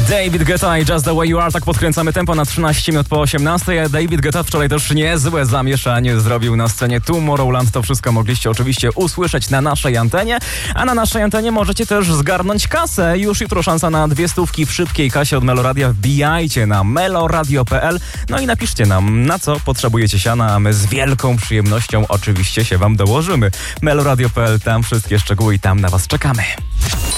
David Guetta i Just The Way You Are. Tak podkręcamy tempo na 13 minut po 18. David Guetta wczoraj też niezłe zamieszanie zrobił na scenie Tomorrowland. To wszystko mogliście oczywiście usłyszeć na naszej antenie. A na naszej antenie możecie też zgarnąć kasę. Już jutro szansa na 200 w szybkiej kasie od Meloradia. Wbijajcie na meloradio.pl. No i napiszcie nam, na co potrzebujecie siana, a my z wielką przyjemnością oczywiście się wam dołożymy. Meloradio.pl, tam wszystkie szczegóły i tam na was czekamy.